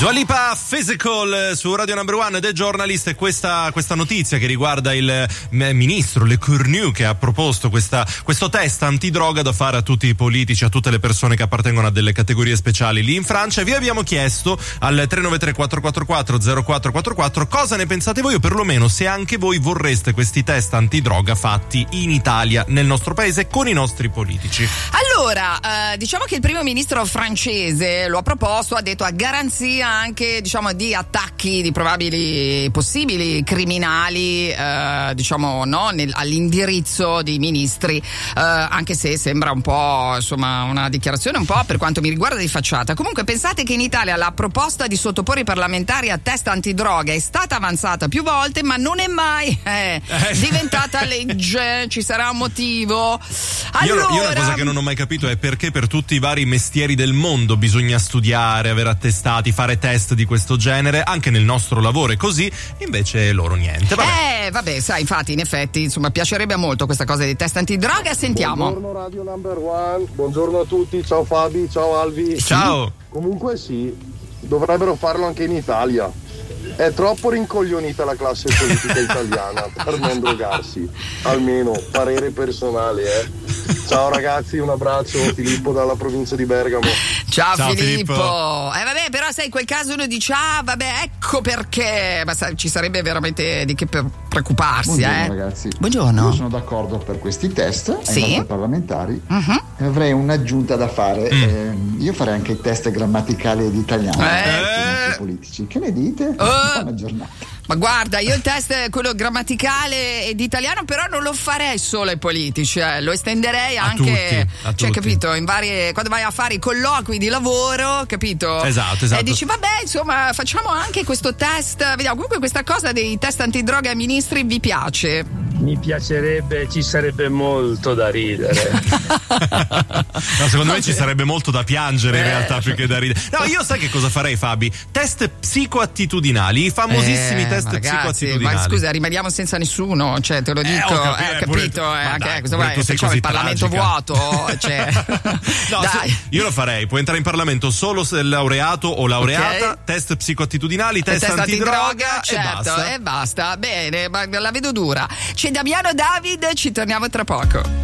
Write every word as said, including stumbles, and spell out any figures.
Dua Lipa, Physical su Radio Number One ed è giornalista, e questa, questa notizia che riguarda il ministro Le Cornu, che ha proposto questa, questo test antidroga da fare a tutti i politici, a tutte le persone che appartengono a delle categorie speciali lì in Francia. E vi abbiamo chiesto al tre nove tre quattro quattro quattro zero quattro quattro quattro cosa ne pensate voi, o perlomeno se anche voi vorreste questi test antidroga fatti in Italia, nel nostro paese, con i nostri politici. Allora, eh, diciamo che il primo ministro francese lo ha proposto, ha detto a garanzia anche, diciamo, di attacchi di probabili possibili criminali, eh, diciamo, no, nel, all'indirizzo dei ministri, eh, anche se sembra un po', insomma, una dichiarazione un po', per quanto mi riguarda, di facciata. Comunque pensate che in Italia la proposta di sottoporre i parlamentari a test antidroga è stata avanzata più volte, ma non è mai eh, eh. diventata legge. Ci sarà un motivo. Allora, io, io una cosa che non ho mai capito è perché per tutti i vari mestieri del mondo bisogna studiare, avere attestati, fare test di questo genere, anche nel nostro lavoro è così, invece loro niente. Vabbè. Eh, vabbè, sai, infatti, in effetti, insomma, piacerebbe molto questa cosa dei test antidroga. Sentiamo. Buongiorno Radio Number One, buongiorno a tutti, ciao Fabi, ciao Alvi. Ciao. Comunque sì, dovrebbero farlo anche in Italia. È troppo rincoglionita la classe politica italiana per non drogarsi, almeno parere personale, eh. Ciao ragazzi, un abbraccio, Filippo dalla provincia di Bergamo. Ciao, Ciao Filippo. Filippo. Eh vabbè, però sai, in quel caso uno dice ah vabbè, ecco perché, ma sai, ci sarebbe veramente di che per preoccuparsi. Buongiorno eh. ragazzi. Buongiorno. Io sono d'accordo per questi test sì? ai nostri parlamentari. Uh-huh. E avrei un'aggiunta da fare. Mm. Eh, io farei anche i test grammaticali ed italiano Eh. per i nostri politici. Che ne dite? Uh. Buona giornata. Ma guarda, io il test, quello grammaticale ed italiano, però non lo farei solo ai politici, eh. Lo estenderei a anche, tutti, a cioè, tutti. capito, in varie, quando vai a fare i colloqui di lavoro, capito? Esatto, esatto. E dici, vabbè, insomma, facciamo anche questo test, vediamo, comunque questa cosa dei test antidroga ai ministri vi piace? Mi piacerebbe, ci sarebbe molto da ridere. No, secondo me ci sarebbe molto da piangere in Eh. realtà, più che da ridere. No, io sai che cosa farei, Fabi? Test psicoattitudinali, i famosissimi Eh, test ma ragazzi, psicoattitudinali. ma scusa, rimaniamo senza nessuno, cioè te lo dico, ho capi- eh, eh, capito, pure- eh, ma anche dai, cosa pure vai, tu sei facciamo così il Parlamento tragica. vuoto, cioè. No, Dai. se- io lo farei, puoi entrare in Parlamento solo se laureato o laureata, Ok. test psicoattitudinali, test, test antidroga, antidroga, e certo, basta. e basta. Bene, ma la vedo dura. C'è Damiano David, ci torniamo tra poco.